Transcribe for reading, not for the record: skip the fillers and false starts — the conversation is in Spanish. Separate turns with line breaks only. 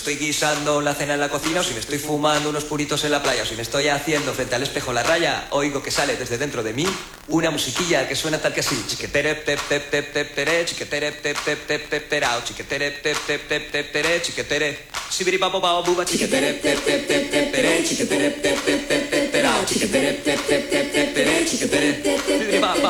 estoy guisando la cena en la cocina, o si me estoy fumando unos puritos en la playa, o si me estoy haciendo frente al espejo la raya, oigo que sale desde dentro de mí una musiquilla que suena tal que así. Chiquetere, tep, tep, tep, tep, tere, chiquetere, tep, tep, tep, tep, terao, chiquetere, tep, tep, tep, tep, tere, chiquetere, sibiripapopao, buba, chiquetere, tep, tep, tep, tep, tere, chiquetere, tep, tep, tep, tep, terao, chiquetere, tep, tep, tep, tep, tere, chiquetere, sibiripapopao.